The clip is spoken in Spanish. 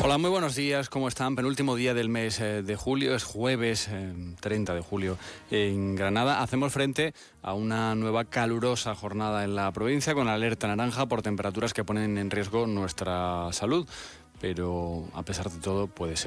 Hola, muy buenos días, ¿cómo están? Penúltimo día del mes de julio, es jueves 30 de julio en Granada. Hacemos frente a una nueva calurosa jornada en la provincia con alerta naranja por temperaturas que ponen en riesgo nuestra salud. Pero a pesar de todo puede ser